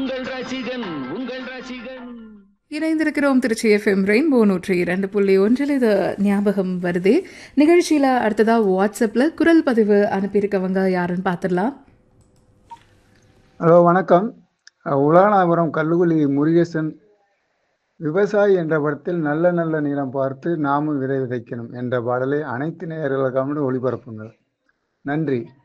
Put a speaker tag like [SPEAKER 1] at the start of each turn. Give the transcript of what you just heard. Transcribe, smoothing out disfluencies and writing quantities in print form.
[SPEAKER 1] உங்கள் ரசிகன் உங்கள் ரசிகன்.
[SPEAKER 2] இணைந்திருக்கிறோம் திருச்சி எஃப்எம் ரெயின்போ 102.1. இது ஞாபகம் வருதே நிகழ்ச்சியில் அடுத்ததா வாட்ஸ்அப்பில் குரல் பதிவு அனுப்பியிருக்கவங்க யாருன்னு பார்த்துடலாம்.
[SPEAKER 3] ஹலோ, வணக்கம். உலகநாதபுரம் கல்லுகுழி முருகேசன். விவசாயி என்ற படத்தில் நல்ல நல்ல நிலம் பார்த்து நாமும் விதை விதைக்கணும் என்ற பாடலை அனைத்து நேயர்களுக்காக ஒளிபரப்புங்கள். நன்றி.